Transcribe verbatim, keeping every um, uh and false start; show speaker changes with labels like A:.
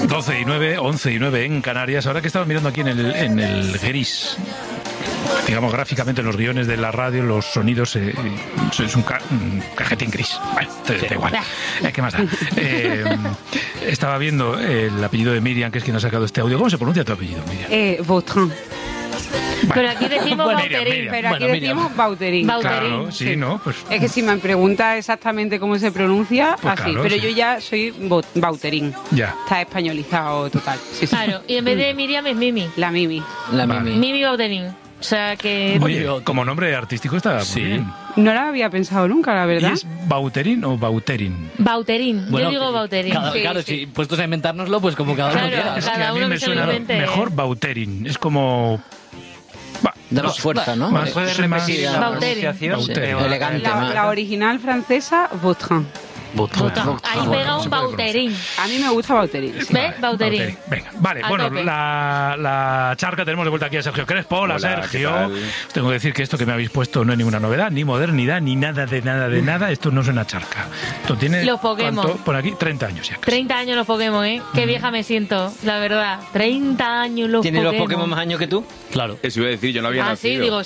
A: doce y nueve, once y nueve en Canarias. Ahora que estaba mirando aquí en el, en el gris, digamos gráficamente en los guiones de la radio, los sonidos eh, es un, ca un cajetín gris. Bueno, te,
B: Sí.
A: da igual. Eh, ¿Qué más da? Eh, estaba viendo el apellido de Miriam, que es quien ha sacado este audio. ¿Cómo se pronuncia tu apellido, Miriam?
C: Eh, Vautrin.
B: Pero aquí decimos
A: Bueno,
B: Bauterín.
A: Miriam, Miriam.
C: Pero aquí
A: Bueno,
C: decimos
A: Miriam.
C: Bauterín.
B: Bauterín.
A: Claro, sí,
C: Sí.
A: ¿no? Pues,
C: Es que si me pregunta exactamente cómo se pronuncia,
A: Pues
C: así.
A: claro,
C: pero
A: sí.
C: yo ya soy Bau- Bauterín.
A: ya.
C: Está españolizado total. Sí, sí.
B: Claro, y en vez de Miriam es Mimi.
C: La Mimi.
D: La
A: Vale.
D: Mimi.
B: Mimi Bauterín. O sea que...
A: Oye, como nombre artístico está
D: Sí.
A: muy bien.
C: No la había pensado nunca, la
A: ¿Y
C: verdad.
A: es Bauterín o Bauterin?
B: Bauterín.
D: Bueno,
B: Yo digo Bauterín.
D: cada-
C: Sí,
D: claro,
C: sí.
D: si puestos a inventárnoslo, pues como cada uno
B: Claro.
D: quiera.
A: Es que
B: Cada
A: a mí
B: uno
A: me
B: que se lo
A: suena
B: invente.
A: mejor Bauterin. Es como... Va,
D: Danos fuerza, ¿no?
A: Más-
E: ¿Puedes
A: sí, más-
E: repetir la
B: Bauterin.
E: pronunciación?
A: Bauterin.
E: Eh,
D: Elegante.
C: La,
D: más.
C: la original francesa, Vautrin.
B: Bauterin. Ahí
A: Bueno,
B: pega
A: se
B: un
A: puede
B: Bauterín.
C: A mí me gusta Bauterin. sí.
B: ¿Ves? Bauterín.
A: Venga, vale,
B: A
A: bueno,
B: tope.
A: la, la charca tenemos de vuelta aquí a Sergio Crespo. Hola,
F: Hola, ¿qué
A: Sergio.
F: tal?
A: Os tengo que decir que esto que me habéis puesto no es ninguna novedad, ni modernidad, ni nada de nada de nada. Esto no es una charca. Esto tiene,
B: Los Pokémon.
A: ¿cuánto? Por aquí, treinta años ya. casi.
B: treinta años los Pokémon, ¿eh? Qué vieja me siento, la verdad. treinta años los
D: ¿Tiene los
B: Pokémon.
D: Pokémon más años que tú? Claro.
F: Eso iba a decir, yo no había
B: Ah, sí,
F: nacido.
B: digo,